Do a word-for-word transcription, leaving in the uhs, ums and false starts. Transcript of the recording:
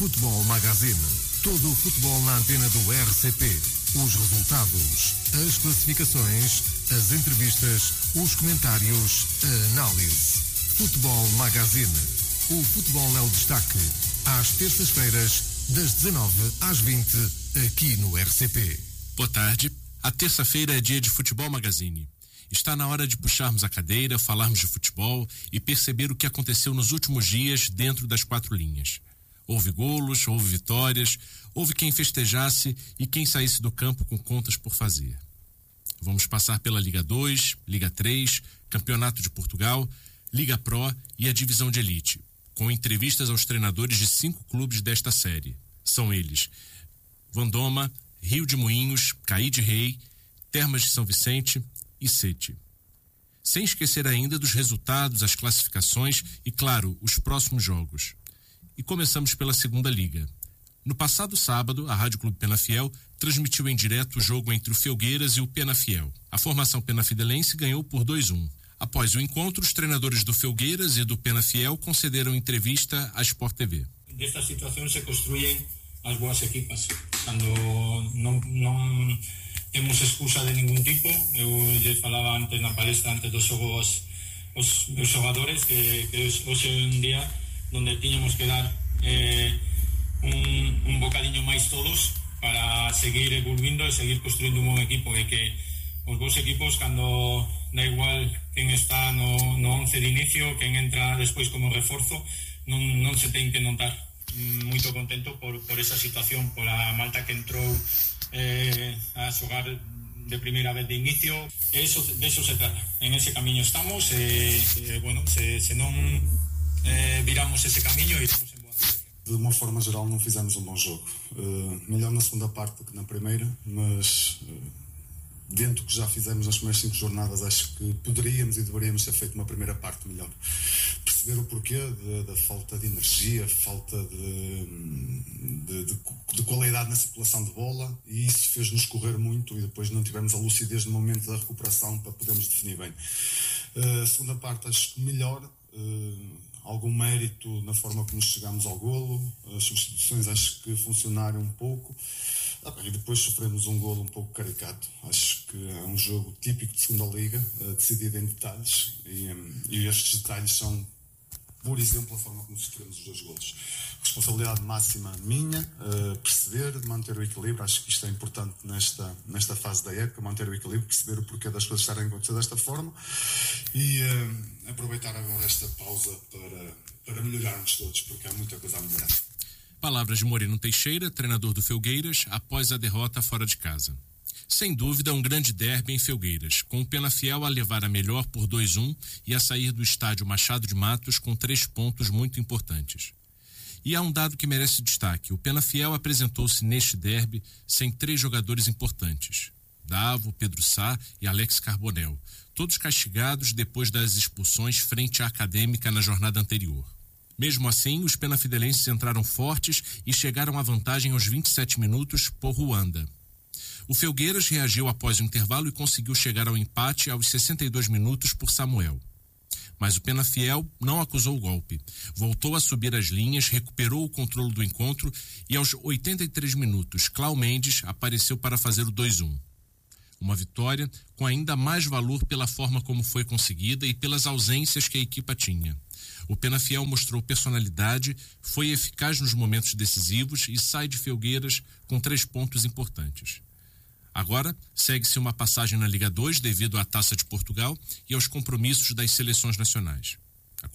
Futebol Magazine. Todo o futebol na antena do R C P. Os resultados, as classificações, as entrevistas, os comentários, a análise. Futebol Magazine. O futebol é o destaque. Às terças-feiras, das dezanove às vinte, aqui no R C P. Boa tarde. A terça-feira é dia de Futebol Magazine. Está na hora de puxarmos a cadeira, falarmos de futebol e perceber o que aconteceu nos últimos dias dentro das quatro linhas. Houve golos, houve vitórias, houve quem festejasse e quem saísse do campo com contas por fazer. Vamos passar pela Liga dois, Liga três, Campeonato de Portugal, Liga Pro e a Divisão de Elite, com entrevistas aos treinadores de cinco clubes desta série. São eles: Vandoma, Rio de Moinhos, Caí de Rei, Termas de São Vicente e Sete. Sem esquecer ainda dos resultados, as classificações e, claro, os próximos jogos. E começamos pela segunda liga. No passado sábado, a Rádio Clube Penafiel transmitiu em direto o jogo entre o Felgueiras e o Penafiel. A formação penafidelense ganhou por dois a um. Após o encontro, os treinadores do Felgueiras e do Penafiel concederam entrevista à Sport T V. Desta situação se construem as boas equipas. Quando não, não temos excusa de nenhum tipo, eu já falava antes na palestra, antes dos jogos, os meus jogadores, que, que hoje é um dia onde tínhamos que dar eh, um, um bocadinho mais todos para seguir evoluindo e seguir construindo um bom equipo. E que os bons equipos, quando da igual quem está no, no once de inicio, quem entra despois como reforzo, non, non se ten que notar. Muito contento por, por esa situación, por a malta que entrou eh, a xogar de primeira vez de inicio. Eso, de eso se trata. En ese camiño estamos e, eh, bueno, se, se non eh, viramos ese camiño e iremos en boa dirección. De uma forma geral não fizemos um bom jogo. Uh, melhor na segunda parte do que na primeira, mas uh, dentro do que já fizemos nas primeiras cinco jornadas, acho que poderíamos e deveríamos ter feito uma primeira parte melhor. Perceber o porquê da falta de energia, falta de, de, de, de qualidade na circulação de bola, e isso fez-nos correr muito e depois não tivemos a lucidez no momento da recuperação para podermos definir bem. A uh, segunda parte acho que melhor, uh, algum mérito na forma como chegámos ao golo, as substituições acho que funcionaram um pouco. Ah, e depois sofremos um golo um pouco caricato. Acho que é um jogo típico de segunda liga, uh, decidido em detalhes, e, um, e estes detalhes são, por exemplo, a forma como sofremos os dois golos. Responsabilidade máxima minha, uh, perceber, manter o equilíbrio. Acho que isto é importante nesta, nesta fase da época, manter o equilíbrio, perceber o porquê das coisas estarem a acontecer desta forma e uh, aproveitar agora esta pausa para, para melhorarmos todos, porque há muita coisa a melhorar. Palavras de Moreno Teixeira, treinador do Felgueiras, após a derrota fora de casa. Sem dúvida, um grande derby em Felgueiras, com o Penafiel a levar a melhor por dois a um e a sair do estádio Machado de Matos com três pontos muito importantes. E há um dado que merece destaque: o Penafiel apresentou-se neste derby sem três jogadores importantes: Davo, Pedro Sá e Alex Carbonel, todos castigados depois das expulsões frente à Acadêmica na jornada anterior. Mesmo assim, os penafidelenses entraram fortes e chegaram à vantagem aos vinte e sete minutos por Ruanda. O Felgueiras reagiu após o intervalo e conseguiu chegar ao empate aos sessenta e dois minutos por Samuel. Mas o Penafiel não acusou o golpe. Voltou a subir as linhas, recuperou o controle do encontro e aos oitenta e três minutos, Clau Mendes apareceu para fazer o dois a um. Uma vitória com ainda mais valor pela forma como foi conseguida e pelas ausências que a equipa tinha. O Penafiel mostrou personalidade, foi eficaz nos momentos decisivos e sai de Felgueiras com três pontos importantes. Agora, segue-se uma passagem na Liga dois devido à Taça de Portugal e aos compromissos das seleções nacionais.